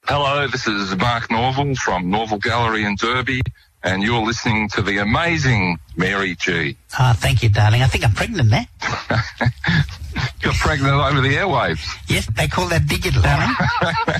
Hello, this is Mark Norval from Norval Gallery in Derby, and you're listening to the amazing Mary G. Thank you, darling. I think I'm pregnant now. You're pregnant over the airwaves. Yes, they call that digital, darling.